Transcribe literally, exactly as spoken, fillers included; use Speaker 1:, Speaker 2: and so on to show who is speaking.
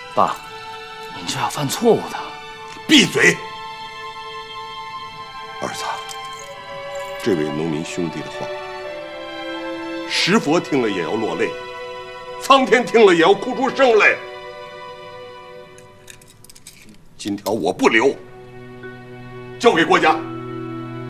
Speaker 1: 爸，您这要犯错误的。
Speaker 2: 闭嘴！儿子，这位农民兄弟的话，石佛听了也要落泪，苍天听了也要哭出声来。金条我不留，交给国家。